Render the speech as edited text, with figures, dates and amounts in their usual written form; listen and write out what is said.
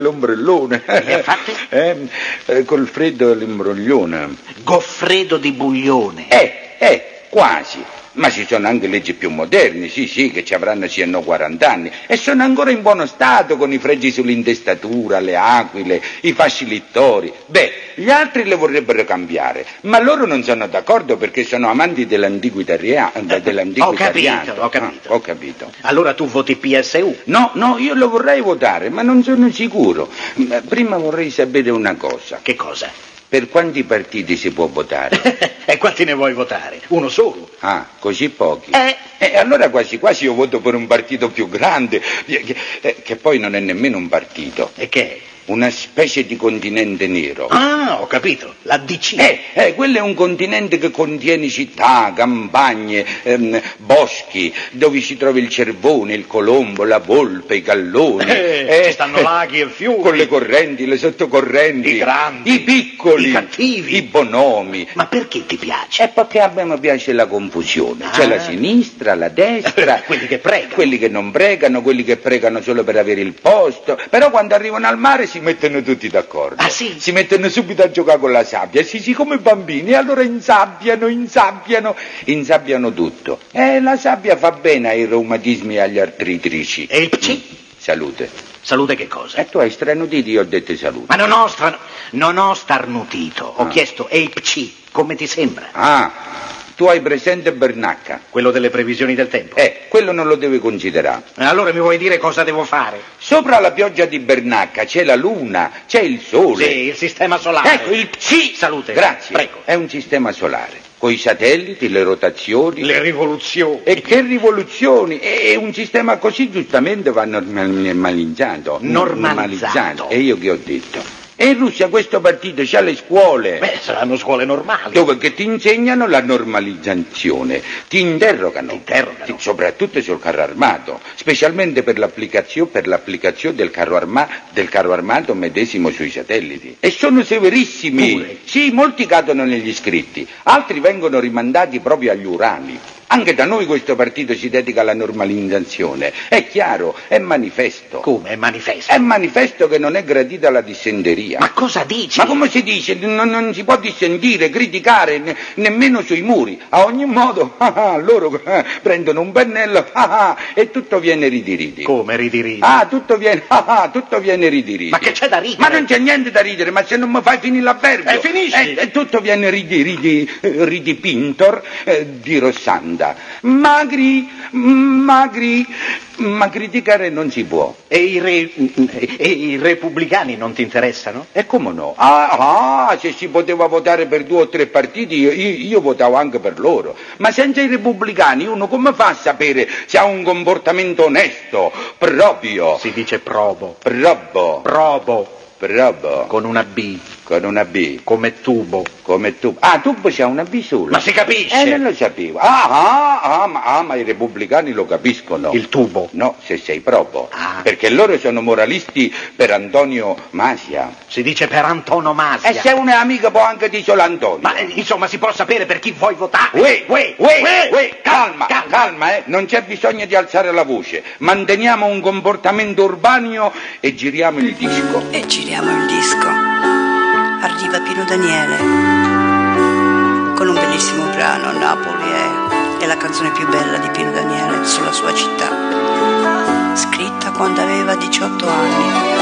l'ombrellone. Li ha fatti? Col freddo l'imbroglione. Goffredo di Buglione. Quasi. Ma ci sono anche leggi più moderne, sì, che ci avranno sì e no 40 anni, e sono ancora in buono stato con i fregi sull'intestatura, le aquile, i fasci littori. Beh, gli altri le vorrebbero cambiare, ma loro non sono d'accordo perché sono amanti dell'antico italiano. Ho capito. Allora tu voti PSU? No, io lo vorrei votare, ma non sono sicuro. Prima vorrei sapere una cosa. Che cosa? Per quanti partiti si può votare? E quanti ne vuoi votare? Uno solo? Ah, così pochi? Allora quasi io voto per un partito più grande, che poi non è nemmeno un partito. E che è? Una specie di continente nero. Ah, ho capito, la DC. Quello è un continente che contiene città, campagne, boschi, dove si trova il cervone, il colombo, la volpe, i galloni. Ci stanno laghi e fiumi. Con le correnti, le sottocorrenti. I grandi. I piccoli. I cattivi. I bonomi. Ma perché ti piace? Perché a me piace la confusione. C'è la sinistra, la destra. Quelli che pregano. Quelli che non pregano, quelli che pregano solo per avere il posto. Però quando arrivano al mare si mettono tutti d'accordo. Ah, sì? Si mettono subito a giocare con la sabbia, sì, come bambini, e allora insabbiano tutto. La sabbia fa bene ai reumatismi e agli artritrici. E il PC? Salute. Salute che cosa? Tu hai stranutito, io ho detto salute. Ma non ho starnutito, ho chiesto, e il PC, come ti sembra? Tu hai presente Bernacca? Quello delle previsioni del tempo? Quello non lo devi considerare. Allora mi vuoi dire cosa devo fare? Sopra la pioggia di Bernacca c'è la luna, c'è il sole. Sì, il sistema solare. Ecco, il PC. Salute. Grazie. Prego. È un sistema solare. Con i satelliti, le rotazioni. Le rivoluzioni. E che rivoluzioni? È un sistema così giustamente va normalizzato. Normalizzato. E io che ho detto? E in Russia questo partito c'ha le scuole. Saranno scuole normali. Dove che ti insegnano la normalizzazione, ti interrogano. Soprattutto sul carro armato, specialmente per l'applicazione del carro armato medesimo sui satelliti. E sono severissimi. Pure. Sì, molti cadono negli scritti, altri vengono rimandati proprio agli urani. Anche da noi questo partito si dedica alla normalizzazione. È chiaro, è manifesto. Come è manifesto? È manifesto che non è gradita la dissenteria. Ma cosa dici? Ma come si dice? Non si può dissentire, criticare nemmeno sui muri. A ogni modo, loro prendono un pennello e tutto viene ridiriti. Come ridiriti? Tutto viene ridiriti. Ma che c'è da ridere? Ma non c'è niente da ridere, ma se non mi fai finire l'avverbio. Finisci! Tutto viene ridipinto di Rossanda. Magri, ma criticare non si può. E i repubblicani non ti interessano? E come no? Se si poteva votare per 2 o 3 partiti, io votavo anche per loro. Ma senza i repubblicani uno come fa a sapere se ha un comportamento onesto, proprio? Si dice probo. Probo. Con una B. Come tubo. Tubo c'ha una B sola. Ma si capisce? Non lo sapevo. Ma i repubblicani lo capiscono. Il tubo? No, se sei probo. Perché loro sono moralisti per Antonio Masia. Si dice per antonomasia. E se uno è amico può anche dire solo Antonio. Ma insomma si può sapere per chi vuoi votare? Calma, non c'è bisogno di alzare la voce. Manteniamo un comportamento urbano e giriamo il disco. Arriva Pino Daniele con un bellissimo brano, Napoli è la canzone più bella di Pino Daniele sulla sua città, scritta quando aveva 18 anni.